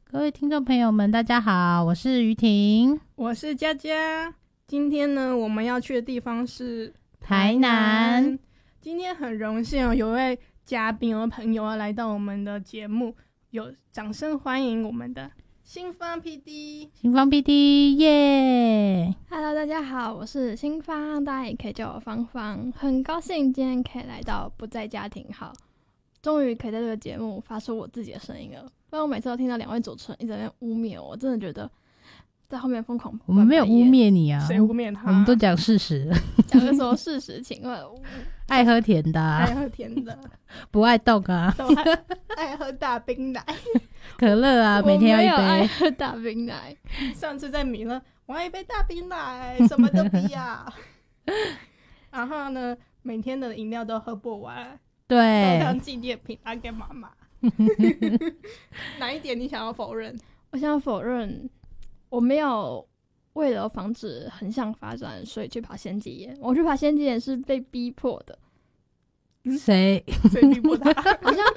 各位听众朋友们大家好，我是于婷， 我是佳佳。今天呢我们要去的地方是台南。 今天很荣幸有位嘉宾和朋友要来到我们的节目，有掌声欢迎我们的新芳 PD。 新芳 PD 耶、 Hello， 大家好，我是新芳，大家也可以叫我芳芳。很高兴今天可以来到不在家庭号，终于可以在这个节目发出我自己的声音了。不然我每次都听到两位主持人一直在那边污蔑我，真的觉得在后面疯狂。 我们没有污蔑你啊， 谁污蔑他？ 我们都讲事实， 讲的说事实，请问爱喝甜的、 爱喝甜的， 不爱冻啊， 都爱喝大冰奶。 可乐啊，每天要一我没有爱杯。 喝大冰奶。 上次在米了，我要一杯大冰奶，什么都不要。然后呢，每天的饮料都喝不完，都对， 当纪念品拿给妈妈。哪一点你想要否认？ 我想否认，我没有为了防止横向发展，所以去爬仙迹岩。我去爬仙迹岩是被逼迫的。 谁？ 谁逼迫他？ 好像